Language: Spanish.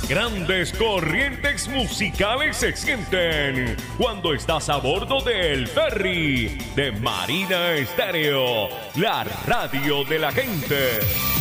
Grandes corrientes musicales se sienten cuando estás a bordo del ferry de Marina Estéreo, la radio de la gente.